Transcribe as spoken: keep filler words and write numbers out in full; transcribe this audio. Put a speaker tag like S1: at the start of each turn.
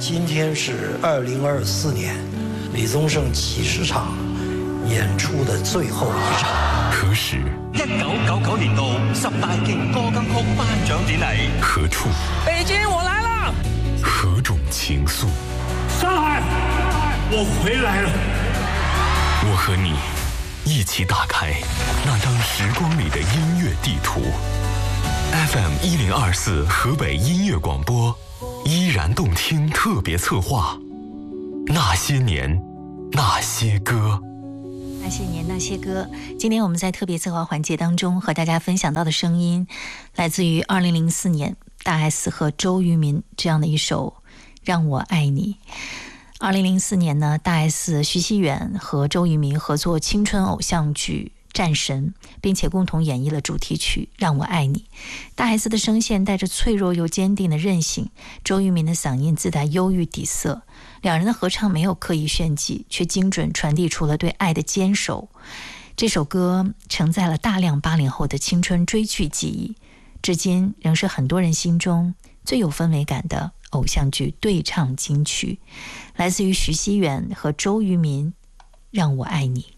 S1: 今天是二零二四年李宗盛几十场演出的最后一场。
S2: 何时？
S3: 一九九九年度十大勁歌金曲頒獎典禮。
S2: 何處？
S4: 北京，我來了。
S2: 何種情愫？
S5: 上海，我回來了。
S2: 我和你一起打開那張時光裡的音樂地圖。F M 一零二四河北音樂廣播，依然動聽特別策劃。那些年，那些歌。
S6: 那些年那些歌，今天我们在特别策划环节当中和大家分享到的声音，来自于二零零四年大 S 和周渝民这样的一首《让我爱你》。二零零四年呢，大 S 徐熙媛和周渝民合作青春偶像剧《战神》，并且共同演绎了主题曲《让我爱你》。大 S 的声线带着脆弱又坚定的韧性，周渝民的嗓音自带忧郁底色。两人的合唱没有刻意炫技，却精准传递出了对爱的坚守。这首歌承载了大量八零后的青春追剧记忆，至今仍是很多人心中最有氛围感的偶像剧对唱金曲，来自于徐熙媛和周渝民，《让我爱你》。